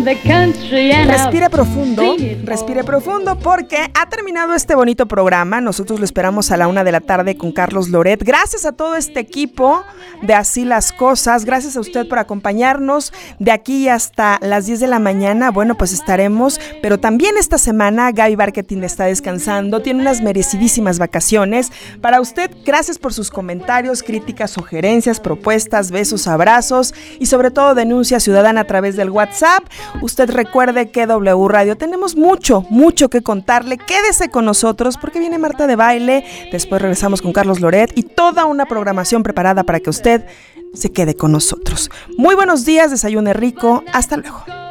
Respire profundo porque ha terminado este bonito programa. Nosotros lo esperamos a la 1 de la tarde con Carlos Loret. Gracias a todo este equipo de Así las Cosas. Gracias a usted por acompañarnos de aquí hasta las 10 de la mañana. Bueno, pues estaremos, pero también esta semana Gaby Marketing está descansando. Tiene unas merecidísimas vacaciones. Para usted, gracias por sus comentarios, críticas, sugerencias, propuestas, besos, abrazos y sobre todo denuncia ciudadana a través del WhatsApp. Usted recuerde que W Radio tenemos mucho que contarle. Quédese con nosotros porque viene Marta de Baile. Después regresamos con Carlos Loret y toda una programación preparada para que usted se quede con nosotros. Muy buenos días, desayune rico. Hasta luego.